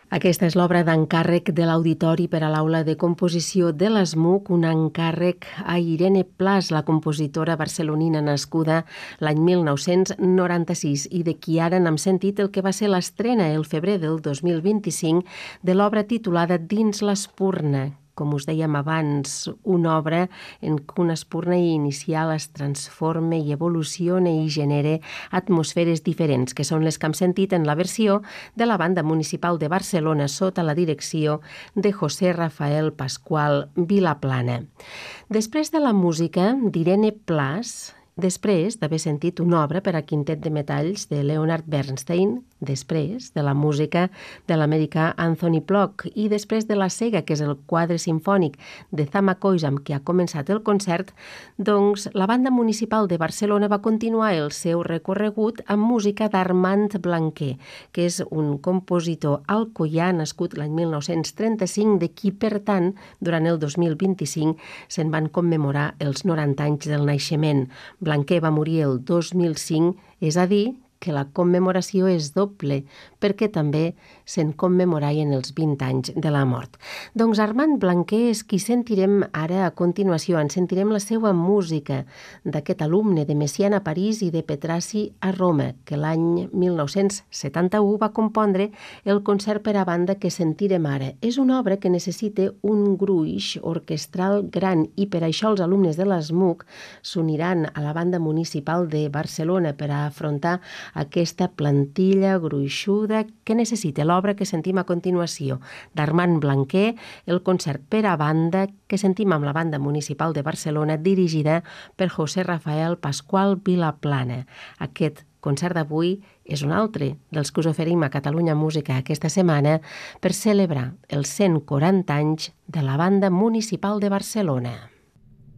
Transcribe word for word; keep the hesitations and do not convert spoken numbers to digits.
Aquesta és l'obra d'encàrrec de l'Auditori per a l'Aula de Composició de l'ESMUC, un encàrrec a Irene Plas, la compositora barcelonina nascuda l'any mil nou-cents noranta-sis i de qui ara n'hem sentit el que va ser l'estrena el febrer del dos mil vint-i-cinc de l'obra titulada Dins l'Espurna. Com us dèiem abans, una obra en què una espurna inicial es transforma i evoluciona i genera atmosferes diferents, que són les que hem sentit en la versió de la Banda Municipal de Barcelona sota la direcció de José Rafael Pascual Vilaplana. Després de la música d'Irene Plas, després d'haver sentit una obra per a quintet de metalls de Leonard Bernstein, després de la música de l'americà Anthony Block i després de la Sega, que és el quadre simfònic de Zamacois amb què ha començat el concert, doncs la Banda Municipal de Barcelona va continuar el seu recorregut amb música d'Armand Blanquer, que és un compositor alcoià nascut l'any mil nou-cents trenta-cinc, de qui, per tant, durant el dos mil vint-i-cinc se'n van commemorar els noranta anys del naixement. Blanquer va morir el dos mil cinc, és a dir, que la commemoració és doble, perquè també se'n commemorarien els vint anys de la mort. Doncs Armand Blanquer és qui sentirem ara a continuació. En sentirem la seva música d'aquest alumne de Messiaen a París i de Petrassi a Roma, que l'any mil nou-cents setanta-u va compondre el concert per a banda que sentirem ara. És una obra que necessita un gruix orquestral gran i per això els alumnes de l'ESMUC s'uniran a la Banda Municipal de Barcelona per a afrontar aquesta plantilla gruixuda que necessita l'obra que sentim a continuació d'Armand Blanquer, el concert per a banda que sentim amb la Banda Municipal de Barcelona dirigida per José Rafael Pascual Vilaplana. Aquest concert d'avui és un altre dels que us oferim a Catalunya Música aquesta setmana per celebrar els cent quaranta anys de la Banda Municipal de Barcelona.